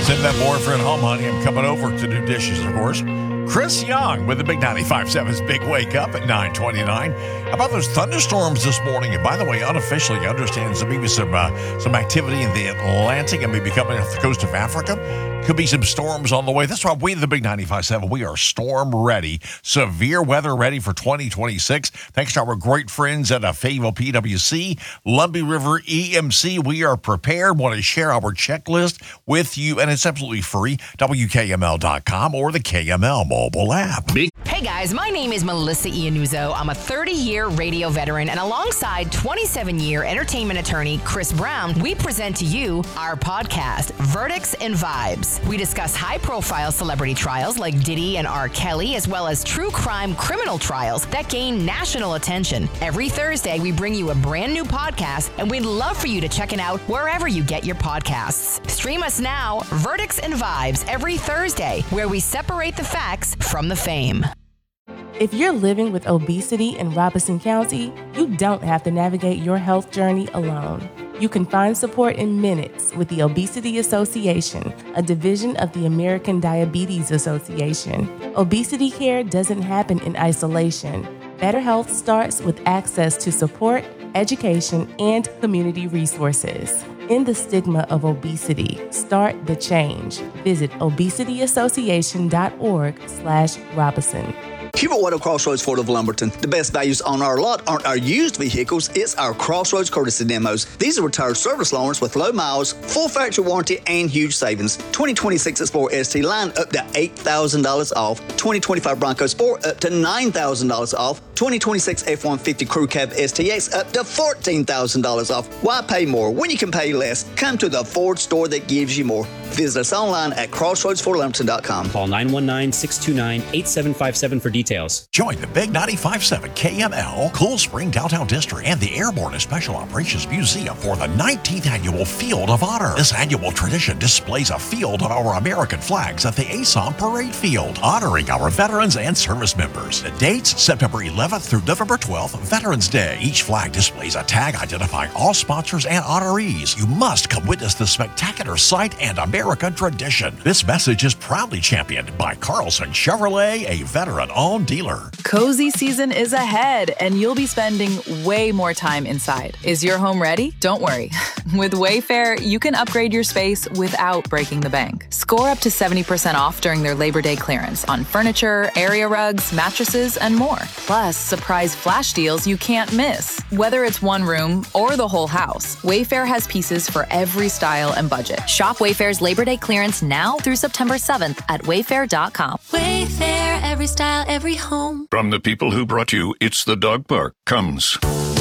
Send that boyfriend home, honey. I'm coming over to do dishes, of course. Chris Young with the Big 95.7's Big Wake Up at 9:29. How about those thunderstorms this morning? And by the way, unofficially, I understand there may be some activity in the Atlantic and maybe coming off the coast of Africa. Could be some storms on the way. That's why we, the Big 95.7, we are storm ready, severe weather ready for 2026. Thanks to our great friends at Fayetteville PWC, Lumbee River EMC. We are prepared. Want to share our checklist with you, and it's absolutely free. WKML.com or the KML mobile app. Hey guys, my name is Melissa Iannuzzo. I'm a 30-year radio veteran, and alongside 27-year entertainment attorney Chris Brown, we present to you our podcast, Verdicts and Vibes. We discuss high-profile celebrity trials like Diddy and R. Kelly, as well as true crime criminal trials that gain national attention. Every Thursday, we bring you a brand new podcast, and we'd love for you to check it out wherever you get your podcasts. Stream us now, Verdicts and Vibes, every Thursday, where we separate the facts from the fame. If you're living with obesity in Robeson County, you don't have to navigate your health journey alone. You can find support in minutes with the Obesity Association, a division of the American Diabetes Association. Obesity care doesn't happen in isolation. Better health starts with access to support, education, and community resources. End the stigma of obesity. Start the change. Visit obesityassociation.org/Robeson. Here at Auto Crossroads Ford of Lumberton, the best values on our lot aren't our used vehicles, it's our Crossroads courtesy demos. These are retired service loaners with low miles, full factory warranty, and huge savings. 2026 Explorer ST line up to $8,000 off. 2025 Bronco Sport up to $9,000 off. 2026 F-150 Crew Cab STX up to $14,000 off. Why pay more when you can pay less? Come to the Ford store that gives you more. Visit us online at crossroadsfordlumberton.com. Call 919-629-8757 for details. Join the Big 95.7 KML, Cool Spring Downtown District, and the Airborne and Special Operations Museum for the 19th Annual Field of Honor. This annual tradition displays a field of our American flags at the ASOM Parade Field, honoring our veterans and service members. The dates, September 11th through November 12th, Veterans Day. Each flag displays a tag identifying all sponsors and honorees. You must come witness the spectacular sight and American tradition. This message is proudly championed by Carlson Chevrolet, a veteran-owned dealer. Cozy season is ahead, and you'll be spending way more time inside. Is your home ready? Don't worry. With Wayfair, you can upgrade your space without breaking the bank. Score up to 70% off during their Labor Day clearance on furniture, area rugs, mattresses, and more. Plus, surprise flash deals you can't miss. Whether it's one room or the whole house, Wayfair has pieces for every style and budget. Shop Wayfair's Labor Day clearance now through September 7th at wayfair.com. Wayfair, every style, every home. From the people who brought you It's the Dog Park comes